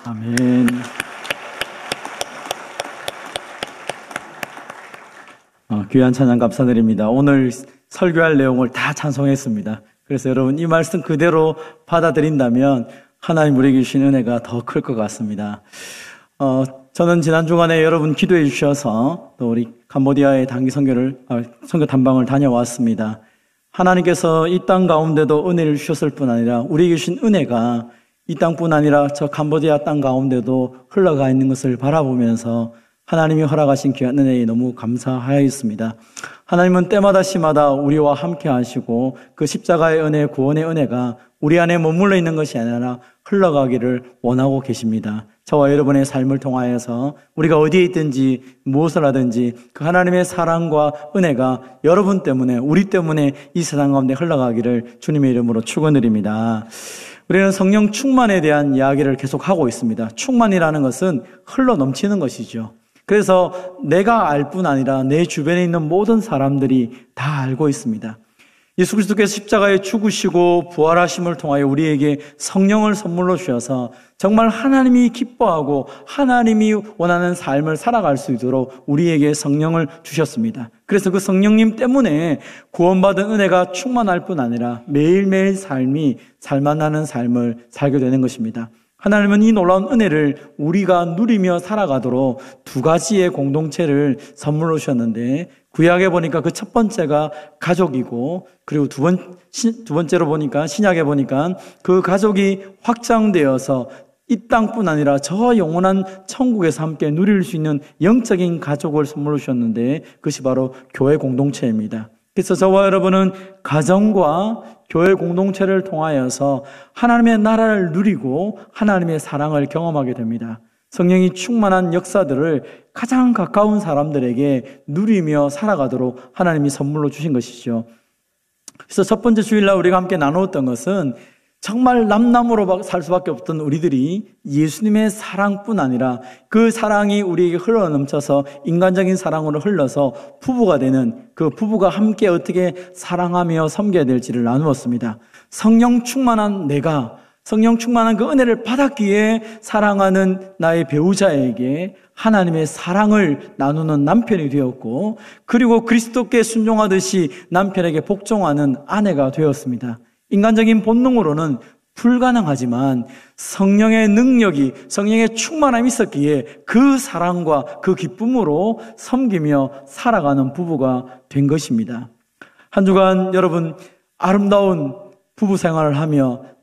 아멘. 귀한 찬양 감사드립니다. 오늘 설교할 내용을 다 찬송했습니다. 그래서 여러분 이 말씀 그대로 받아들인다면 하나님 우리에게 주신 은혜가 더 클 것 같습니다. 저는 지난 주간에 여러분 기도해 주셔서 또 우리 캄보디아의 단기 선교 단방을 다녀왔습니다. 하나님께서 이 땅 가운데도 은혜를 주셨을 뿐 아니라 우리에게 주신 은혜가 이 땅뿐 아니라 저 캄보디아 땅 가운데도 흘러가 있는 것을 바라보면서 하나님이 허락하신 귀한 은혜에 너무 감사하였습니다. 하나님은 때마다 시마다 우리와 함께 하시고 그 십자가의 은혜, 구원의 은혜가 우리 안에 머물러 있는 것이 아니라 흘러가기를 원하고 계십니다. 저와 여러분의 삶을 통하여서 우리가 어디에 있든지 무엇을 하든지 그 하나님의 사랑과 은혜가 여러분 때문에 우리 때문에 이 세상 가운데 흘러가기를 주님의 이름으로 축원드립니다. 우리는 성령 충만에 대한 이야기를 계속하고 있습니다. 충만이라는 것은 흘러 넘치는 것이죠. 그래서 내가 알 뿐 아니라 내 주변에 있는 모든 사람들이 다 알고 있습니다. 예수 그리스도께서 십자가에 죽으시고 부활하심을 통하여 우리에게 성령을 선물로 주셔서 정말 하나님이 기뻐하고 하나님이 원하는 삶을 살아갈 수 있도록 우리에게 성령을 주셨습니다. 그래서 그 성령님 때문에 구원받은 은혜가 충만할 뿐 아니라 매일매일 삶이 살만나는 삶을 살게 되는 것입니다. 하나님은 이 놀라운 은혜를 우리가 누리며 살아가도록 두 가지의 공동체를 선물로 주셨는데 구약에 보니까 그 첫 번째가 가족이고 그리고 두 번째로 보니까 신약에 보니까 그 가족이 확장되어서 이 땅뿐 아니라 저 영원한 천국에서 함께 누릴 수 있는 영적인 가족을 선물로 주셨는데 그것이 바로 교회 공동체입니다. 그래서 저와 여러분은 가정과 교회 공동체를 통하여서 하나님의 나라를 누리고 하나님의 사랑을 경험하게 됩니다. 성령이 충만한 역사들을 가장 가까운 사람들에게 누리며 살아가도록 하나님이 선물로 주신 것이죠. 그래서 첫 번째 주일날 우리가 함께 나누었던 것은 정말 남남으로 살 수밖에 없던 우리들이 예수님의 사랑뿐 아니라 그 사랑이 우리에게 흘러넘쳐서 인간적인 사랑으로 흘러서 부부가 되는 그 부부가 함께 어떻게 사랑하며 섬겨야 될지를 나누었습니다. 성령 충만한 내가 성령 충만한 그 은혜를 받았기에 사랑하는 나의 배우자에게 하나님의 사랑을 나누는 남편이 되었고 그리고 그리스도께 순종하듯이 남편에게 복종하는 아내가 되었습니다. 인간적인 본능으로는 불가능하지만 성령의 능력이 성령의 충만함이 있었기에 그 사랑과 그 기쁨으로 섬기며 살아가는 부부가 된 것입니다. 한 주간 여러분 아름다운 부부 생활을 하며